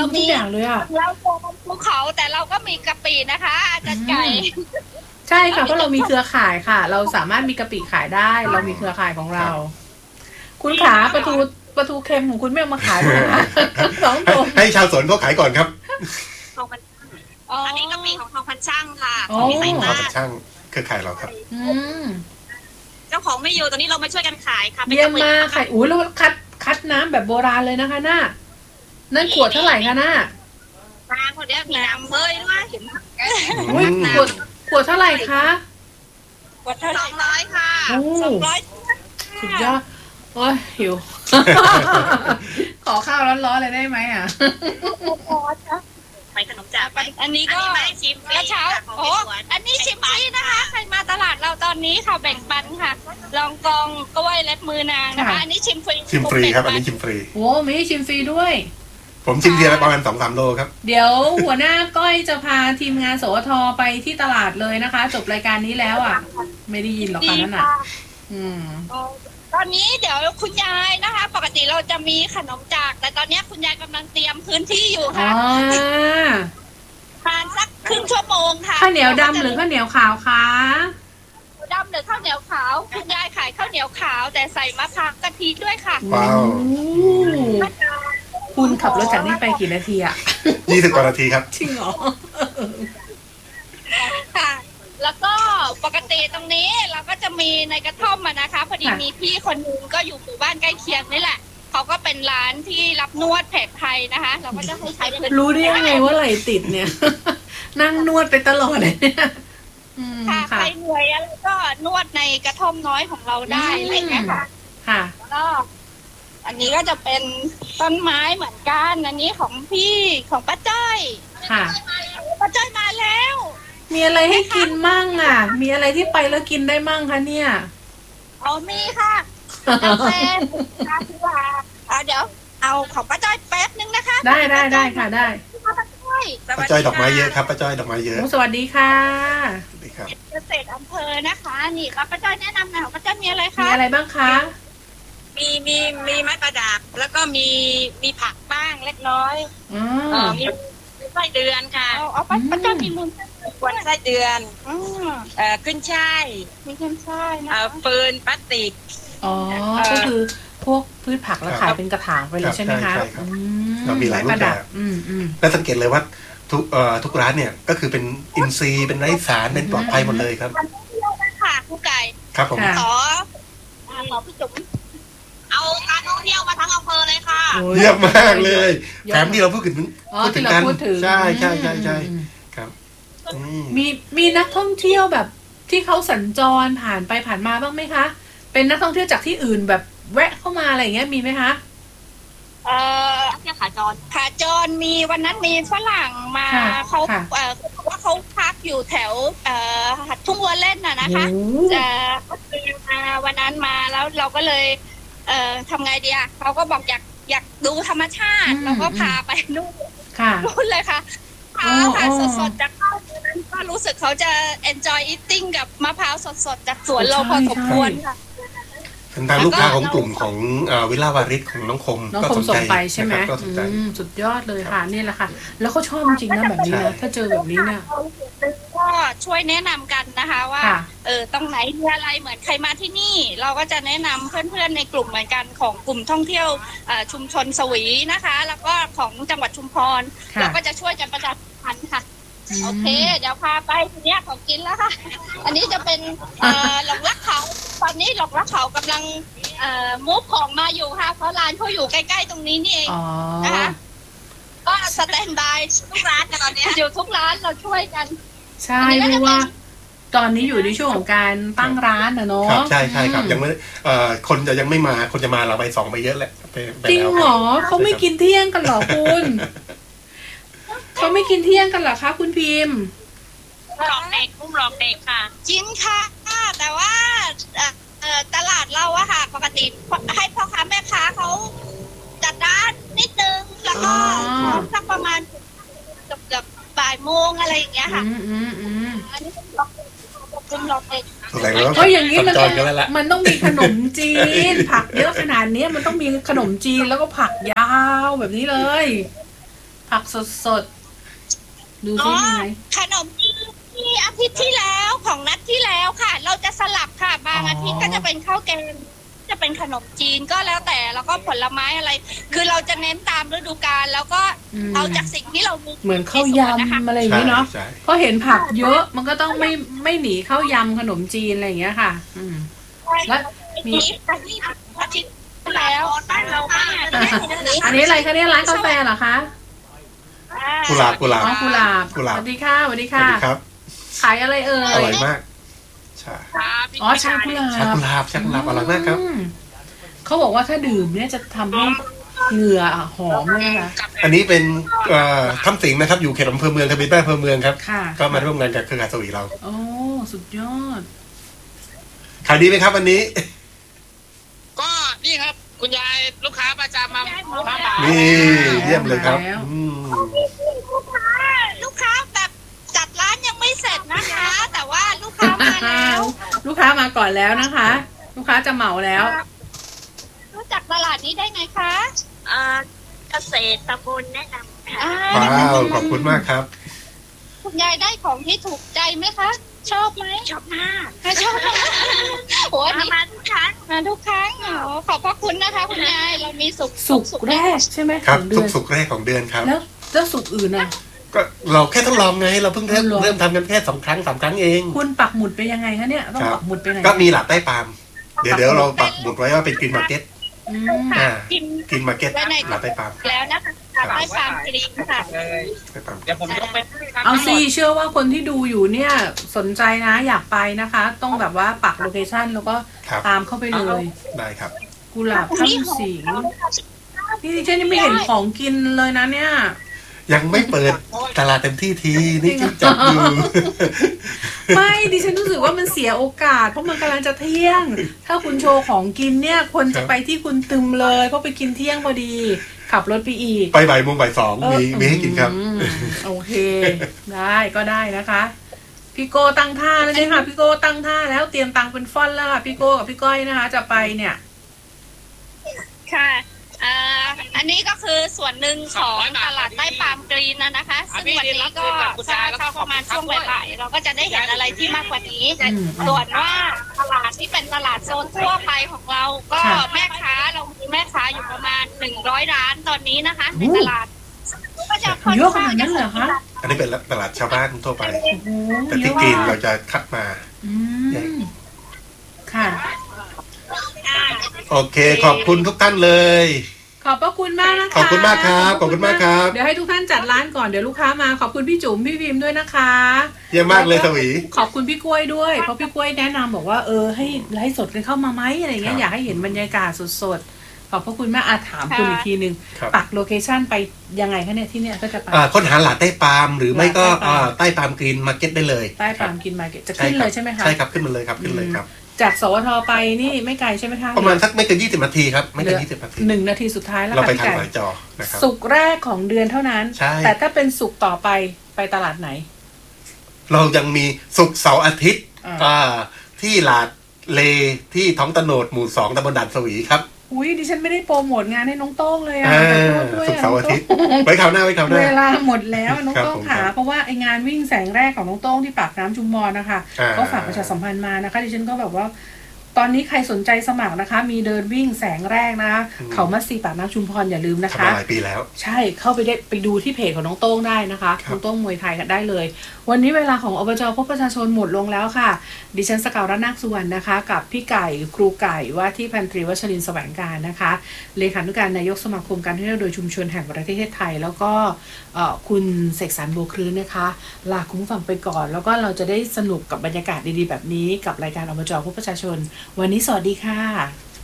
มทุกอย่างเลยอ่ะเราโกงภูเขาแต่เราก็มีกะปินะคะอาจารย์ไก่ใช่ค่ะเพราะเรามีเครือข่ายค่ะ เราสามารถมีกะปิขายได้ เรามีเครือข่ายของเรา คุณขาปลาทูเค็มของคุณไม่เอามาขายเลยนะสองตัวให้ชาวสวนเขาขายก่อนครับทองพันอันนี้กะปิของทองพันช่างค่ะพี่ใส่ตาช่างเครือข่ายเราครับเจ้าของไม่อยู่ตอนนี้เรามาช่วยกันขายค่ะเยี่ยมมากค่ะอุ้ยแล้วคัดน้ำแบบโบราณเลยนะคะน่านั่นขวดเท่าไหร่คะน่าคนเดียวมีน้ำเบยด้วยเห็นไหมขวดเท่าไหร่คะขวด200ค่ะ200 สุดยอดโอ้ยหิวขอข้าวร้อนๆเลยได้ไหมอ่ะไปขนมจากอันนี้ก็ชิมกระเช้าโอ้อันนี้ชิมฟรีนะคะใครมาตลาดเราตอนนี้ค่ะแบ่งปันค่ะลองกองกล้วยเล็บมือนางนะคะอันนี้ชิมฟรีครับอันนี้ชิมฟรีโอ้ไม่ชิมฟรีด้วยผมชิมทีละประมาณ 2-3 โลครับเดี๋ยวหัวหน้าก้อยจะพาทีมงานสวทไปที่ตลาดเลยนะคะจบรายการนี้แล้วอ่ะไม่ได้ยินหรอกค่ะนั่นน่ะตอนนี้เดี๋ยวคุณยายนะคะปกติเราจะมีขนมจากแต่ตอนนี้คุณยายกำลังเตรียมพื้นที่อยู่ค่ะทานสักครึ่งชั่วโมงค่ะข้าวเหนียวดำหรือข้าวเหนียวขาวคะดำหรือข้าวเหนียวขาวคุณยายขายข้าวเหนียวขาวแต่ใส่มะพร้าวกะทิด้วยค่ะว้าวคุณขับรถจากนี่ไปกี่นาทีอ่ะ 20 กว่านาทีครับจริงเหรอค่ะแล้วก็ปกติตรงนี้เราก็จะมีในกระท่อมนะคะพอดีมีพี่คนนึงก็อยู่หมู่บ้านใกล้เคียงนี่แหละเขาก็เป็นร้านที่รับนวดแผนไทยนะคะเราก็จะให้ใช้รู้ได้ยังไงว่าไหลติดเนี่ยนั่งนวดไปตลอดเลยเนี่ยค่ะใครเหนื่อยแล้วก็นวดในกระท่อมน้อยของเราได้อะไรเงี้ยค่ะก็อันนี้ก็จะเป็นต้นไม้เหมือนกันอันนี้ของพี่ของป้าจ้อยค่ะป้าจ้อยมาแล้วมีอะไรให้กินมั่งอ่ะมีอะไรที่ไปแล้วกินได้มั่งคะเนี่ยมีค่ะกาแฟชาที่ว่าเดี๋ยวเอาของป้าจ้อยแป๊บนึงนะคะได้ค่ะได้ป้าจ้อยดอกไม้เยอะครับป้าจ้อยดอกไม้เยอะสวัสดีค่ะสวัสดีครับเกษตรอำเภอนะคะนี่ครับป้าจ้อยแนะนำหน่อยป้าจ้อยมีอะไรคะมีอะไรบ้างคะมีไม้ประดับแล้วก็มีผักบ้างเล็กน้อยมีไส้เดือนค่ะเอาป้าจ้อยมีมูลกวนไส้เดือนขึ้นช่ายมีขึ้นช่ายนะปืนพลาสติกก็คือพวกพืชผักแล้วขายเป็นกระถางไปเลยใช่ไหมคะเรามีหลายรูปแบบและสังเกตเลยว่าทุกร้านเนี่ยก็คือเป็นอินทรีย์เป็นไร้สารเป็นปลอดภัยหมดเลยครับค่ะผู้ไก่ครับผมขอพี่จุ๋มเอาการท่องเที่ยวมาทั้งอำเภอเลยค่ะเยี่ยมมากเลยแถมที่เราพูดถึงกันใช่ครับมีนักท่องเที่ยวแบบที่เขาสัญจรผ่านไปผ่านมาบ้างไหมคะเป็นนักท่องเที่ยวจากที่อื่นแบบแวะเข้ามาอะไรอย่างเงี้ยมีไหมคะนักเที่ยวขาจรมีวันนั้นมีฝรั่งมาเขาว่าเขาพักอยู่แถวทุ่งวัวเล่นนะคะมาวันนั้นมาแล้วเราก็เลยทำไงดีอ่ะเขาก็บอกอยากดูธรรมชาติเราก็พาไปนู่นเลยค่ะพาสดๆจากข้าวนั้นก็รู้สึกเขาจะ enjoy eating กับมะพร้าวสดๆจากสวนเราพอสมควรค่ะเป็นทางลูกค้าของกลุ่มของวิลาวาริศของน้องคมก็สนใจใช่ไหมสุดยอดเลยค่ะนี่แหละค่ะแล้วเขาชอบจริงนะแบบนี้นะถ้าเจอแบบนี้เนี่ยก็ช่วยแนะนำกันนะคะว่าตรงไหนมีอะไรเหมือนใครมาที่นี่เราก็จะแนะนำเพื่อนๆในกลุ่มเหมือนกันของกลุ่มท่องเที่ยวชุมชนสวีนะคะแล้วก็ของจังหวัดชุมพรเราก็จะช่วยกันประชาสัมพันธ์ค่ะโอเคเดี๋ยวพาไปทีนี้ของกินแล้วค่ะอันนี้จะเป็นหลงรักเขาตอนนี้หลงรักเขากำลังมูฟของมาอยู่ค่ะเพราะร้านเขาอยู่ใกล้ๆตรงนี้นี่เองนะคะก็สแตนบายทุกร้านกันตอนนี้อยู่ทุกร้านเราช่วยกันใช่เพราะว่าตอนนี้อยู่ในช่วงของการตั้งร้านนะเนาะใช่ครับยังไม่คนจะยังไม่มาคนจะมาเราไป2ไปเยอะแหละจริงเหรอเขาไม่กินเที่ยงกันหรอคุณเขาไม่กินเที่ยงกันหรอคะคุณพิมพ์หลอกเด็กหลอกเด็กค่ะกินค่ะแต่ว่าตลาดเราอะค่ะปกติให้พ่อค้าแม่ค้าเขาจัดร้านนิดนึงแล้วก็สักประมาณเกือบบ่ายโมงอะไรอย่างเงี้ยค่ะอันนี้เป็นหลอกเด็กเพราะอย่างนี้มันต้องมีขนมจีนผักเยอะขนาดนี้มันต้องมีขนมจีนแล้วก็ผักยาวแบบนี้เลยผักสดๆดูซิยังไงขนมที่อาทิตย์ที่แล้วของนัดที่แล้วค่ะเราจะสลับค่ะบางอาทิตย์ก็จะเป็นข้าวแกงจะเป็นขนมจีนก็แล้วแต่แล้วก็ผลไม้อะไรคือเราจะเน้นตามฤดูกาลแล้วก็เอาจากสิ่งที่เรามีเหมือนข้าวยำอะไรอย่างนี้เนาะเพราะเห็นผักเยอะมันก็ต้องไม่หนีข้าวยำขนมจีนอะไรอย่างเงี้ยค่ะแล้วมีอาทิตย์แล้วเราอันนี้อะไรคะเนี่ยร้านกาแฟเหรอคะกุหลาบกุหลาบสวัสดีค่ะสวัสดีค่ะขายอะไรเอ่ยอร่อยมากชากุหลาบชากุหลาบอร่อยมากครับเขาบอกว่าถ้าดื่มเนี่ยจะทำให้เหงื่อหอมเลยนะคะอันนี้เป็นถ้ำสิงห์นะครับอยู่เขตอำเภอเมืองทวีปอำเภอเมืองครับก็มาร่วมงานกับเครือข่ายสวีเราโอ้สุดยอดขายดีไหมครับวันนี้ก็นี่ครับคุณยายลูกค้าประจำมานี่เยี่ยมเลยครับลูกค้าแบบจัดร้านยังไม่เสร็จนะคะแต่ว่าลูกค้ามาแล้วลูกค้ามาก่อนแล้วนะคะลูกค้าจะเหมาแล้วรู้จักตลาดนี้ได้ไงคะเกษตรตำบลแนะนำว้าวขอบคุณมากครับคุณยายได้ของที่ถูกใจไหมคะชอบไหมชอบมากชอบโอ้มาทุกครั้งขอบพระคุณนะคะคุณยายเรามีสุกแรกใช่ไหมครับสุกแรกของเดือนครับแล้วสุกอื่นน่ะก็เราแค่ทดลองไงเราเพิ่งเริ่มทำกันแค่2 ครั้ง 3 ครั้งเองคุณปักหมุดไปยังไงคะเนี่ยต้องปักหมุดไปไหนก็มีหลักใต้ปาล์มเดี๋ยวเราปักหมุดไว้ว่าเป็นกรีนมาร์เก็ตกรีนมาร์เก็ตหลักใต้ปาล์มแล้วนะคะใต้ปาล์มกรีนค่ะเดี๋ยวผมยกไปเอาสิเชื่อว่าคนที่ดูอยู่เนี่ยสนใจนะอยากไปนะคะต้องแบบว่าปักโลเคชั่นแล้วก็ตามเข้าไปเลยได้ครับกุหลาบถ้ำสิงห์นี่ดิฉันยังไม่เห็นของกินเลยนะเนี่ยยังไม่เปิดตลาดเต็มที่ทีนี่จึงจับอยู่ไม่ดิฉันรู้สึกว่ามันเสียโอกาสเพราะมันกำลังจะเที่ยงถ้าคุณโชว์ของกินเนี่ยคนจะไปที่คุณตึมเลยเพราะไปกินเที่ยงพอดีขับรถไปอีกไปบ่ายโมงบ่าย2มีให้กินครับโอเคได้ก็ได้นะคะพี่โก้ตั้งท่าแล้วใช่ค่ะพี่โก้ตั้งท่าแล้วเตรียมตังค์เป็นฟ่อนแล้วค่ะพี่โก้กับพี่ก้อยนะคะจะไปเนี่ยค่ะอันนี้ก็คือส่วนหนึ่งของตลาดใต้ปาล์มกรีนนะคะซึ่งวันนี้ก็ถ้าประมาณช่วงบ่ายเราก็จะได้เห็นอะไรที่มากกว่านี้ส่วนว่าตลาดที่เป็นตลาดโซนทั่วไปของเราก็แม่ค้าเรามีแม่ค้าอยู่ประมาณ100 ร้านตอนนี้นะคะในตลาดก็จะเยอะขนาดนั้นเหรอคะอันนี้เป็นตลาดชาวบ้านทั่วไปแต่ที่กรีนเราจะคัดมาค่ะโอเคขอบคุณทุกท่านเลยขอบพระคุณมากนะคะขอบคุณมากครับขอบคุณมากครับเดี๋ยวให้ทุกท่านจัดร้านก่อนเดี๋ยวลูกค้ามาขอบคุณพี่จุ๋มพี่พิมพ์ด้วยนะคะเยี่ยมมากเลยสวีขอบคุณพี่กล้วยด้วยเพราะพี่กล้วยแนะนำบอกว่าให้ไลฟ์สดกันเข้ามาไหมอะไรเงี้ยอยากให้เห็นบรรยากาศสดๆขอบพระคุณมากถามคุณอีกทีนึงปักโลเคชั่นไปยังไงคะเนี่ยที่เนี่ยก็จะไปค้นหาหลาดใต้ปาล์มหรือไม่ก็ใต้ปาล์มกรีนมาร์เก็ตได้เลยใต้ปาล์มกรีนมาร์เก็ตจะขึ้นเลยใช่ไหมคะใช่ครับขึ้นมาเลยครับขึ้นเลยครับจากสวทไปนี่ไม่ไกลใช่ไหมคะประมาณสักไม่เกิน20 นาทีครับไม่เกิน20 นาที 1 นาทีสุดท้ายแล้วเราไปทางหน้าจอนะครับสุกแรกของเดือนเท่านั้นแต่ถ้าเป็นสุกต่อไปตลาดไหนเรายังมีสุกเสาร์อาทิตย์ที่หลาดเลที่ท้องตโนดหมู่2ตำบลด่านสวีครับอุ้ยดิฉันไม่ได้โปรโมทงานให้น้องโต้งเลยสุกเสาร์อาทิตย์ไว้คราวหน้าเวลาหมดแล้วน้องโต้งค่ะเพราะว่าไองานวิ่งแสงแรกของน้องโต้งที่ปากน้ำชุมพรนะคะก็ฝากประชาสัมพันธ์มานะคะดิฉันก็แบบว่าตอนนี้ใครสนใจสมัครนะคะมีเดินวิ่งแสงแรกนะคะเขามัดซีปากน้ำชุมพรอย่าลืมนะคะหลายปีแล้วใช่เข้าไปดูที่เพจของน้องโต้งได้นะคะน้องโต้งมวยไทยกันได้เลยวันนี้เวลาของอบจ.พบประชาชนหมดลงแล้วค่ะดิฉันสกาวรัตน์นาคสุวรรณนะคะกับพี่ไก่ครูไก่ว่าที่พันตรีวชรินทร์แสวงการนะคะเลขานุการนายกสมาคมการท่องเที่ยวโดยชุมชนแห่งประเทศไทยแล้วก็คุณเสกสรร บัวคลื้นนะคะลาคุณผู้ฟังไปก่อนแล้วก็เราจะได้สนุกกับบรรยากาศดีๆแบบนี้กับรายการอบจ.พบประชาชนวันนี้สวัสดีค่ะ